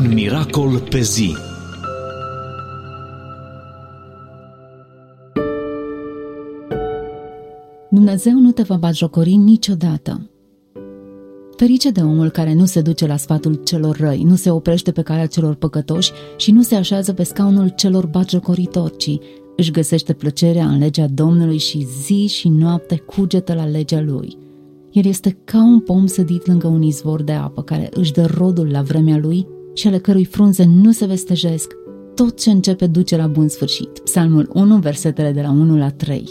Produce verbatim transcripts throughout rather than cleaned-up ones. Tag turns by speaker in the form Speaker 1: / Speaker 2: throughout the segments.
Speaker 1: Un miracol pe zi.
Speaker 2: Dumnezeu nu te va batjocori niciodată. Ferice de omul care nu se duce la sfatul celor răi, nu se oprește pe calea celor păcătoși și nu se așează pe scaunul celor batjocoritori, ci își găsește plăcerea în legea Domnului și zi și noapte cugetă la legea Lui. El este ca un pom sădit lângă un izvor de apă, care își dă rodul la vremea lui și ale cărui frunze nu se vestejesc. Tot ce începe duce la bun sfârșit. Psalmul unu, versetele de la unu la trei.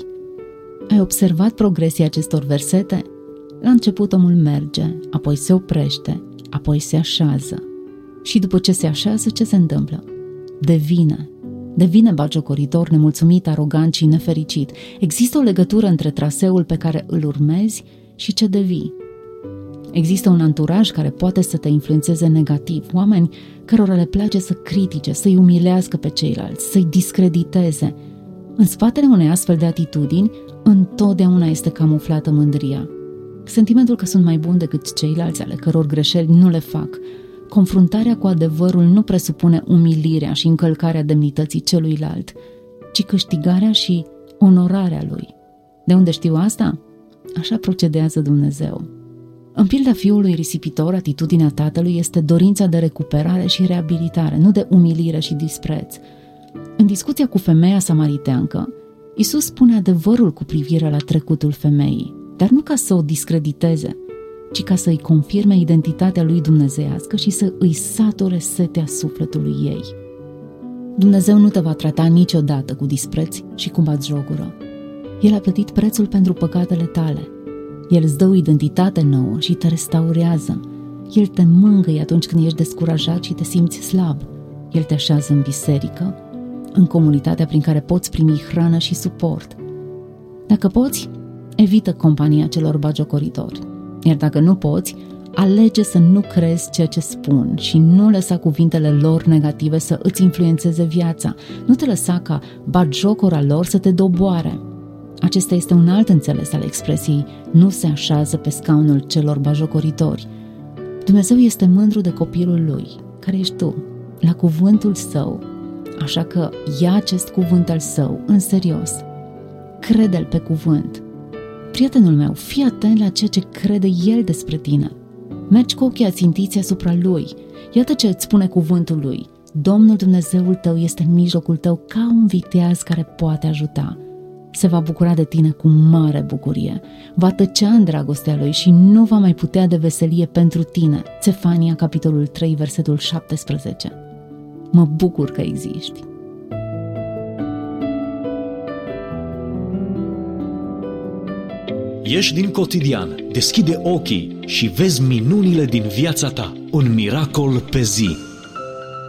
Speaker 2: Ai observat progresia acestor versete? La început omul merge, apoi se oprește, apoi se așează. Și după ce se așează, ce se întâmplă? Devine. Devine batjocoritor, nemulțumit, arogant și nefericit. Există o legătură între traseul pe care îl urmezi și ce devii. Există un anturaj care poate să te influențeze negativ, oameni cărora le place să critique, să-i umilească pe ceilalți, să-i discrediteze. În spatele unei astfel de atitudini, întotdeauna este camuflată mândria. Sentimentul că sunt mai buni decât ceilalți, ale căror greșeli nu le fac. Confruntarea cu adevărul nu presupune umilirea și încălcarea demnității celuilalt, ci câștigarea și onorarea lui. De unde știu asta? Așa procedează Dumnezeu. În pilda fiului risipitor, atitudinea tatălui este dorința de recuperare și reabilitare, nu de umilire și dispreț. În discuția cu femeia samariteancă, Iisus spune adevărul cu privire la trecutul femeii, dar nu ca să o discrediteze, ci ca să îi confirme identitatea lui dumnezeiască și să îi sature setea sufletului ei. Dumnezeu nu te va trata niciodată cu dispreț și cu batjocură. El a plătit prețul pentru păcatele tale. El îți dă o identitate nouă și te restaurează. El te mângâie atunci când ești descurajat și te simți slab. El te așează în biserică, în comunitatea prin care poți primi hrană și suport. Dacă poți, evită compania celor batjocoritori. Iar dacă nu poți, alege să nu crezi ceea ce spun și nu lăsa cuvintele lor negative să îți influențeze viața. Nu te lăsa ca batjocora lor să te doboare. Acesta este un alt înțeles al expresiei nu se așează pe scaunul celor batjocoritori. Dumnezeu este mândru de copilul lui, care ești tu, la cuvântul său, așa că ia acest cuvânt al său în serios. Crede-l pe cuvânt. Prietenul meu, fii atent la ceea ce crede el despre tine. Mergi cu ochii ațintiți asupra lui. Iată ce îți spune cuvântul lui. Domnul Dumnezeul tău este în mijlocul tău ca un viteaz care poate ajuta. Se va bucura de tine cu mare bucurie. Va tăcea în dragostea lui și nu va mai putea de veselie pentru tine. Țefania, capitolul trei, versetul șaptesprezece. Mă bucur că existi.
Speaker 1: Ieși din cotidian, deschide ochii și vezi minunile din viața ta. Un miracol pe zi.